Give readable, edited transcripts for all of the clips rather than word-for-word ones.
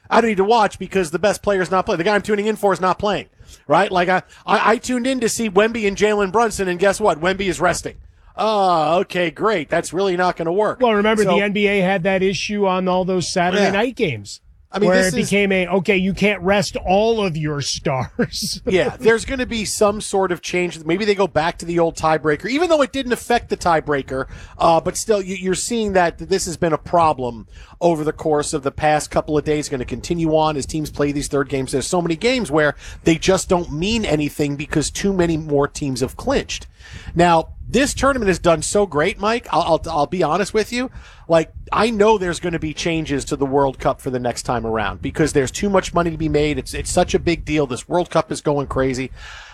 I don't need to watch because the best player is not playing. The guy I'm tuning in for is not playing, right? Like I tuned in to see Wemby and Jalen Brunson, and guess what? Wemby is resting. Oh, okay, great. That's really not going to work. Well, remember the NBA had that issue on all those Saturday night games. I mean, where it became you can't rest all of your stars. Yeah, there's going to be some sort of change. Maybe they go back to the old tiebreaker, even though it didn't affect the tiebreaker. But still, you're seeing that this has been a problem over the course of the past couple of days. Going to continue on as teams play these third games. There's so many games where they just don't mean anything because too many more teams have clinched. Now, this tournament has done so great, Mike. I'll be honest with you. Like, I know there's going to be changes to the World Cup for the next time around because there's too much money to be made. It's such a big deal. This World Cup is going crazy.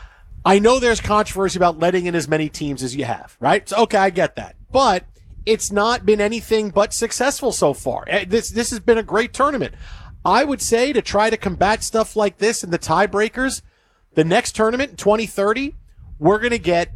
I know there's controversy about letting in as many teams as you have, right? So, okay, I get that. But it's not been anything but successful so far. This has been a great tournament. I would say to try to combat stuff like this in the tiebreakers, the next tournament in 2030, we're going to get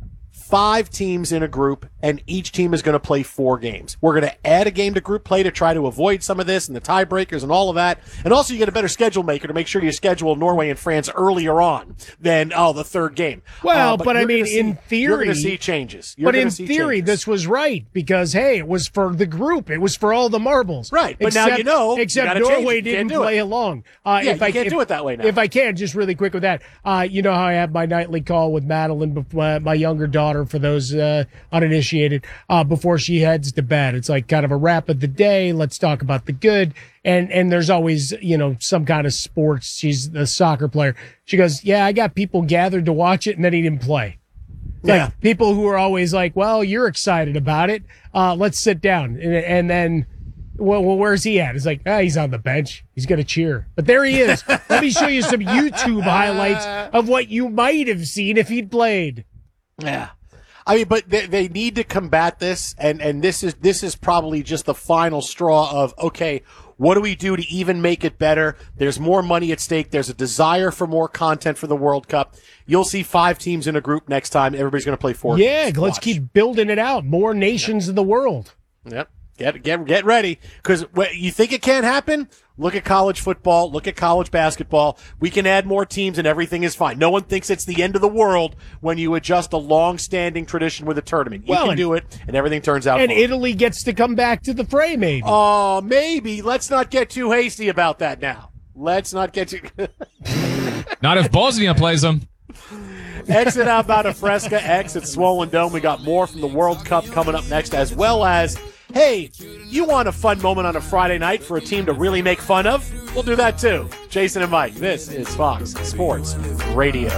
5 teams in a group, and each team is going to play 4 games. We're going to add a game to group play to try to avoid some of this and the tiebreakers and all of that. And also you get a better schedule maker to make sure you schedule Norway and France earlier on than, the third game. Well, but I mean, in theory... You're going to see changes. But in theory, this was right because, hey, it was for the group. It was for all the marbles. Right, but now you know... Except Norway didn't play along. You can't do it that way now. If I can, just really quick with that, you know how I have my nightly call with Madeline, my younger daughter, for those uninitiated, before she heads to bed. It's like kind of a wrap of the day. Let's talk about the good. And there's always, some kind of sports. She's a soccer player. She goes, yeah, I got people gathered to watch it, and then he didn't play. Like people who are always like, well, you're excited about it. Let's sit down. And then, well, where's he at? It's like, he's on the bench. He's going to cheer. But there he is. Let me show you some YouTube highlights of what you might have seen if he'd played. Yeah. I mean, but they need to combat this, and this is probably just the final straw of, okay, what do we do to even make it better? There's more money at stake. There's a desire for more content for the World Cup. You'll see 5 teams in a group next time. Everybody's going to play 4 games. Yeah, let's keep building it out. More nations of the world. Yep. Get ready, because you think it can't happen? Look at college football. Look at college basketball. We can add more teams, and everything is fine. No one thinks it's the end of the world when you adjust a long-standing tradition with a tournament. You can do it, and everything turns out And fine. Italy gets to come back to the fray, maybe. Oh, maybe. Let's not get too hasty about that now. Let's not get too... Not if Bosnia plays them. X at Alberta Fresca, X at Swollen Dome. We got more from the World Cup coming up next, as well as, hey, you want a fun moment on a Friday night for a team to really make fun of? We'll do that too. Jason and Mike, this is Fox Sports Radio.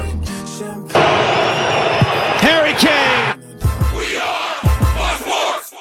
Harry Kane! We are Fox Sports!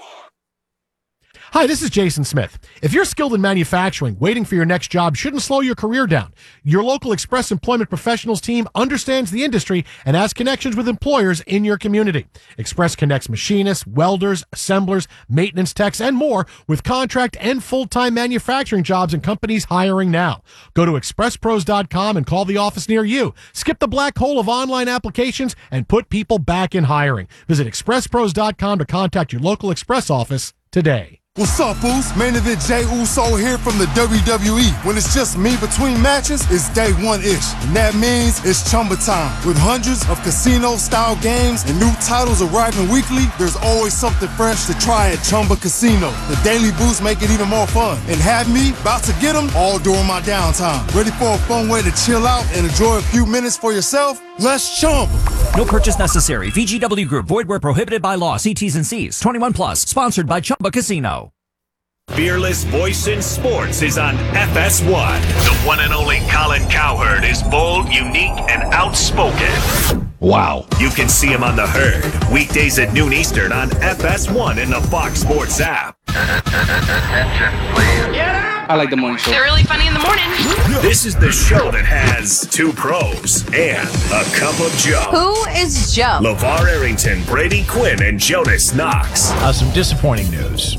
Hi, this is Jason Smith. If you're skilled in manufacturing, waiting for your next job shouldn't slow your career down. Your local Express Employment Professionals team understands the industry and has connections with employers in your community. Express connects machinists, welders, assemblers, maintenance techs, and more with contract and full-time manufacturing jobs and companies hiring now. Go to expresspros.com and call the office near you. Skip the black hole of online applications and put people back in hiring. Visit expresspros.com to contact your local Express office today. What's up, Boost? Main event Jey Uso here from the WWE. When it's just me between matches, it's day one-ish. And that means it's Chumba time. With hundreds of casino-style games and new titles arriving weekly, there's always something fresh to try at Chumba Casino. The Daily Boost make it even more fun. And have me about to get them all during my downtime. Ready for a fun way to chill out and enjoy a few minutes for yourself? Let's Chumba. No purchase necessary. VGW Group. Void where prohibited by law. See T's and C's. 21 plus. Sponsored by Chumba Casino. Fearless Voice in Sports is on FS1. The one and only Colin Cowherd is bold, unique, and outspoken. Wow. You can see him on The Herd, weekdays at noon Eastern on FS1 in the Fox Sports app. Attention, please. I like the morning show. They're really funny in the morning. This is the show that has 2 pros and a cup of Joe. Who is Joe? LeVar Arrington, Brady Quinn, and Jonas Knox. Some disappointing news.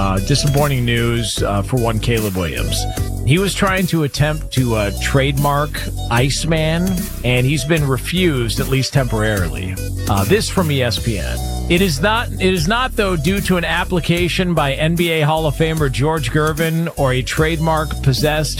For one, Caleb Williams. He was trying to attempt to trademark Iceman, and he's been refused, at least temporarily. This from ESPN. It is not, though, due to an application by NBA Hall of Famer George Gervin or a trademark possessed